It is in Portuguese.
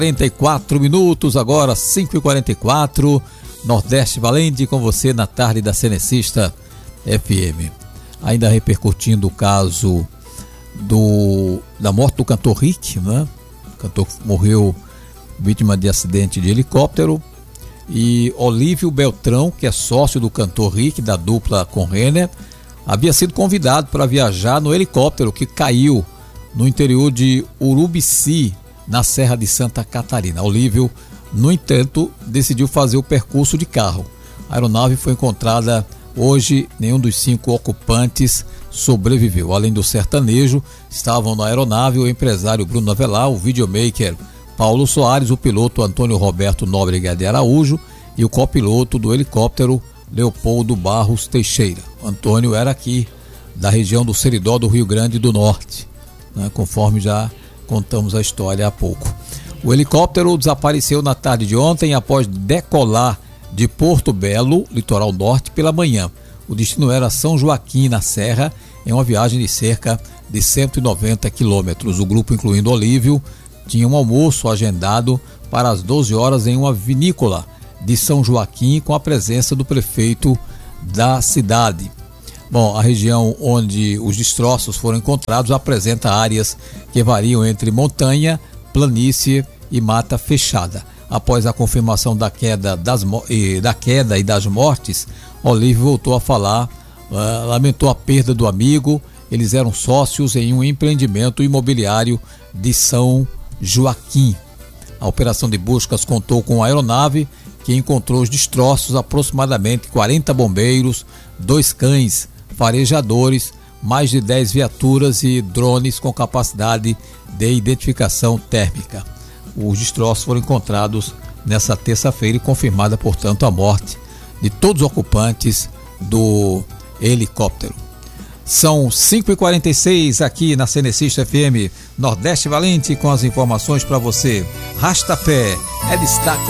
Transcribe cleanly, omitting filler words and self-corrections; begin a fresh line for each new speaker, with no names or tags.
44 minutos, agora 5h44, Nordeste Valente com você na tarde da Cenecista FM. Ainda repercutindo o caso da morte do cantor Rick, né? O cantor morreu vítima de acidente de helicóptero. E Olívio Beltrão, que é sócio do cantor Rick, da dupla com Renner, havia sido convidado para viajar no helicóptero que caiu no interior de Urubici, na Serra de Santa Catarina. Olívio, no entanto, decidiu fazer o percurso de carro. A aeronave foi encontrada hoje, nenhum dos 5 ocupantes sobreviveu. Além do sertanejo, estavam na aeronave o empresário Bruno Avelar, o videomaker Paulo Soares, o piloto Antônio Roberto Nóbrega de Araújo e o copiloto do helicóptero Leopoldo Barros Teixeira. Antônio era aqui da região do Seridó do Rio Grande do Norte, né, conforme já contamos a história há pouco. O helicóptero desapareceu na tarde de ontem após decolar de Porto Belo, litoral norte, pela manhã. O destino era São Joaquim, na Serra, em uma viagem de cerca de 190 quilômetros. O grupo, incluindo Olívio, tinha um almoço agendado para as 12 horas em uma vinícola de São Joaquim, com a presença do prefeito da cidade. Bom, a região onde os destroços foram encontrados apresenta áreas que variam entre montanha, planície e mata fechada. Após a confirmação da queda e das mortes, Olívio voltou a falar, lamentou a perda do amigo. Eles eram sócios em um empreendimento imobiliário de São Joaquim. A operação de buscas contou com a aeronave que encontrou os destroços, aproximadamente 40 bombeiros, 2 cães farejadores, mais de 10 viaturas e drones com capacidade de identificação térmica. Os destroços foram encontrados nessa terça-feira e confirmada, portanto, a morte de todos os ocupantes do helicóptero. São 5h46 aqui na Cenecista FM, Nordeste Valente, com as informações para você. Rastapé é destaque